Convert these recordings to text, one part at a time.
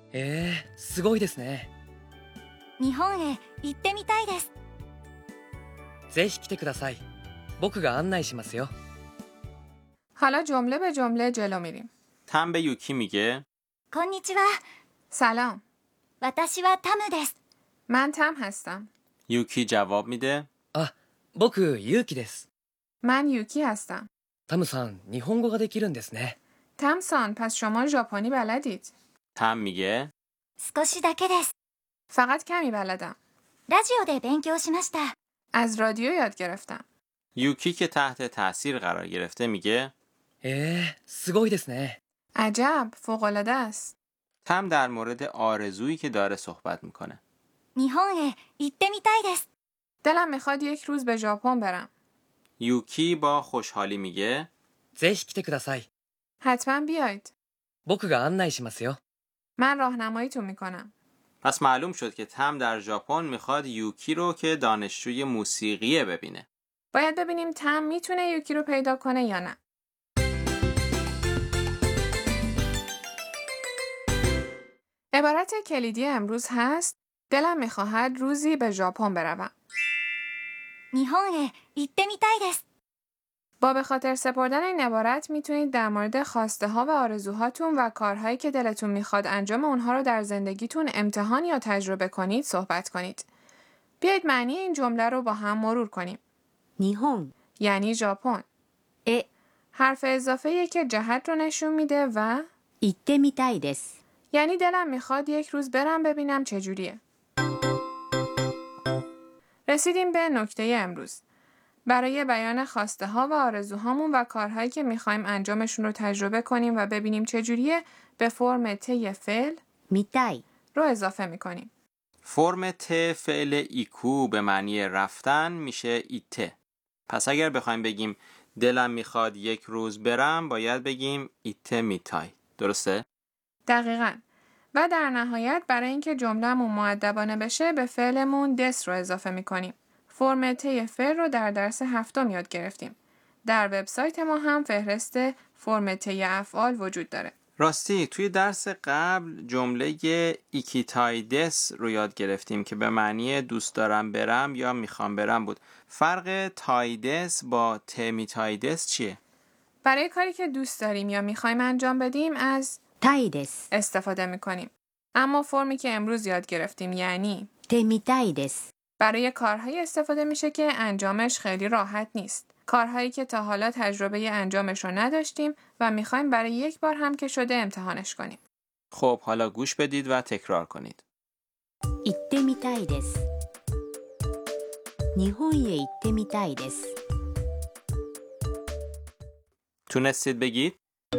すごいですね。 日本へ行ってみたいです。 ぜひ来てください。僕が案内しますよ。 حالا جمله به جمله جلو میریم. تم به یوکی میگه こんにちは。 سلام. 私はタムです。 من تم هستم. یوکی جواب میده あ、僕、ゆうきです。 من یوکی هستم. タムさん、日本語ができるんですね。 تم سان پس شما ژاپنی بلدید. تم میگه 少しだけです。 فقط کمی بلدم. ラジオで勉強しました。 از رادیو یاد گرفتم. یوکی که تحت تاثیر قرار گرفته میگه すごいですね。 عجب، فوق‌العاده است. تم در مورد آرزویی که داره صحبت میکنه 日本へ行ってみたいです。 دلم میخواد یک روز به ژاپن برم. یوکی با خوشحالی میگه ぜひ来てください。 حتما بیاید. 僕が案内しますよ。 من راهنماییتون میکنم. پس معلوم شد که تم در ژاپن میخواد یوکی رو که دانشجوی موسیقیه ببینه. باید ببینیم تم میتونه یوکی رو پیدا کنه یا نه. عبارت کلیدی امروز هست دلم میخواهد روزی به ژاپن بروم. 日本へ行ってみたいです。 با به خاطر سپردن این عبارت میتونید در مورد خواسته ها و آرزوهاتون و کارهایی که دلتون میخواد انجام اونها رو در زندگیتون امتحان یا تجربه کنید صحبت کنید. بیایید معنی این جمله رو با هم مرور کنیم. 日本 یعنی ژاپن. へ حرف اضافه‌ایه که جهت رو نشون میده و 行ってみたいです。 یعنی دلم میخواد یک روز برم ببینم چجوریه. رسیدیم به نکته امروز. برای بیان خواسته ها و آرزوهامون و کارهایی که میخوایم انجامشون رو تجربه کنیم و ببینیم چجوریه به فرم ت فعل 見たい رو اضافه میکنیم. فرم ت فعل ایکو به معنی رفتن میشه ایته. پس اگر بخوایم بگیم دلم میخواد یک روز برم باید بگیم ایته میتای. درسته؟ دقیقاً. و در نهایت برای اینکه جمله‌مون مؤدبانه بشه به فعلمون دس رو اضافه میکنیم. فرم ت فعل رو در درس هفتم یاد گرفتیم. در وبسایت ما هم فهرست فرم ت افعال وجود داره. راستی توی درس قبل جمله ایکیتایدس رو یاد گرفتیم که به معنی دوست دارم برم یا میخوام برم بود. فرق تایدس با تمیتایدس چیه؟ برای کاری که دوست داریم یا میخوایم انجام بدیم از たいです استفاده میکنیم. اما فرمی که امروز یاد گرفتیم یعنی てみたいです برای کارهایی استفاده میشه که انجامش خیلی راحت نیست. کارهایی که تا حالا تجربه انجامش رو نداشتیم و میخوایم برای یک بار هم که شده امتحانش کنیم. خب حالا گوش بدید و تکرار کنید. 行ってみたいです日本へ行ってみたいです تونستید بگید؟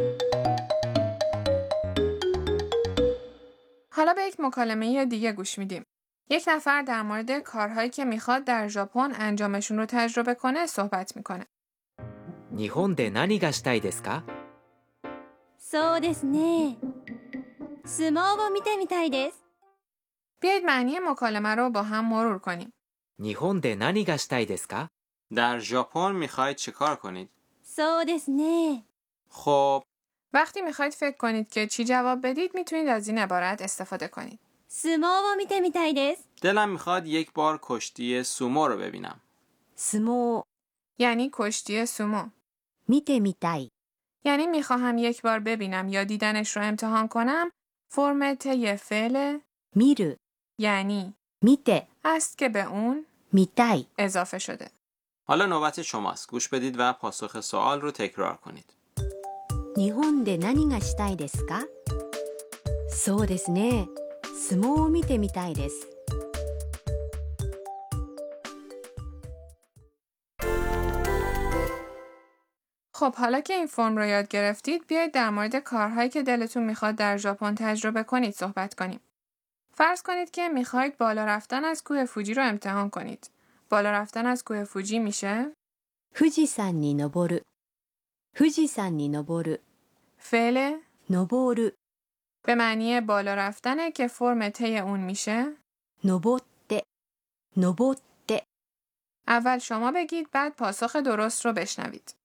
حالا به یک مکالمه دیگه گوش میدیم. یک نفر در مورد کارهایی که میخواد در ژاپن انجامشون رو تجربه کنه صحبت میکنه. 日本で何がしたいですか？ そうですね。相撲を見てみたいです。 بیایید معنی مکالمه رو با هم مرور کنیم. 日本で何がしたいですか？ در ژاپن میخواید چه کار کنید؟ そうですね。 خب وقتی میخواید فکر کنید که چی جواب بدید میتونید از این عبارت استفاده کنید. 相撲を見てみたいです。 دلم میخواد یک بار کشتی سومو رو ببینم. 相撲 یعنی کشتی سومو. 見てみたい یعنی میخواهم یک بار ببینم یا دیدنش رو امتحان کنم. فرم ت فعل 見る یعنی 見て است که به اون みたい اضافه شده. حالا نوبت شماست. گوش بدید و پاسخ سوال رو تکرار کنید. 日本で何がしたいですかそうですね相撲を見てみたいです خب حالا که این فرم رو یاد گرفتید بیایید در مورد کارهایی که دلتون میخواد در ژاپن تجربه کنید صحبت کنیم. فرض کنید که میخواید بالا رفتن از کوه فوجی رو امتحان کنید. بالا رفتن از کوه فوجی میشه 富士山に登る富士山に登る فعل 登る به معنی بالا رفتنه که فرم ت اون میشه 登って登って اول شما بگید بعد پاسخ درست رو بشنوید.